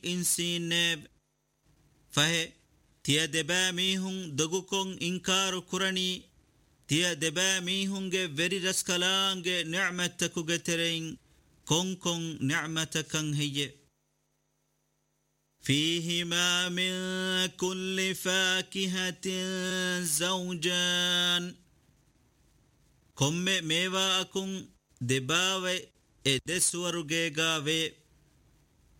إنسينيب فهي تيا دباميهم دغوكون إنكار كرني تيا دباميهم فيري رسكالانج نعمتك غترين كون نعمتك هي فيهما من كل فاكهة زوجان كم ميوا أكون دباوي إدسورو جيغاوي